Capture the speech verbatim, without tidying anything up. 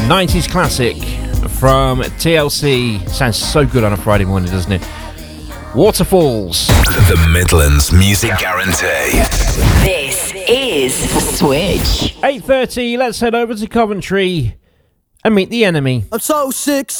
nineties classic from T L C. Sounds so good on a Friday morning, doesn't it? Waterfalls. The Midlands Music Guarantee. This is Switch. eight thirty, let's head over to Coventry and meet the enemy. I'm so sick.